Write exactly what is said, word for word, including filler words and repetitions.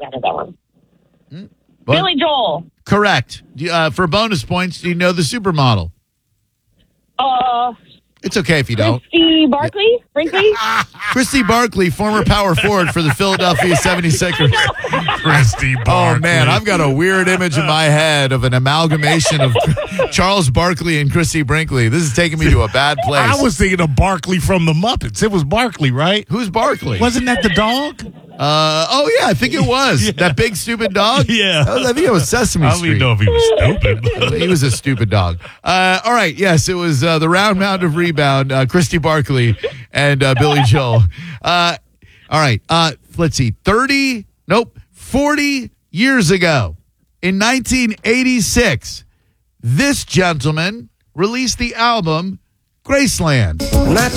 I know that one. What? Billy Joel. Correct. Do you- Uh, for bonus points, do you know the supermodel? Uh, It's okay if you don't. Christy Barkley? Brinkley? Christy Barkley, former power forward for the Philadelphia seventy-sixers. Christy Barkley. Oh, man, I've got a weird image in my head of an amalgamation of Charles Barkley and Christy Brinkley. This is taking me to a bad place. I was thinking of Barkley from the Muppets. It was Barkley, right? Who's Barkley? Wasn't that the dog? Uh, oh, yeah, I think it was. Yeah. That big, stupid dog? Yeah. That was- I think it was Sesame I don't Street. even know if he was stupid. He was a stupid dog. Uh, all right, yes, it was uh, the round mound of rebound, uh, Christy Barkley and uh, Billy Joel. Uh, all right, uh, let's see, thirty, nope, forty years ago, in nineteen eighty-six, this gentleman released the album Graceland. When I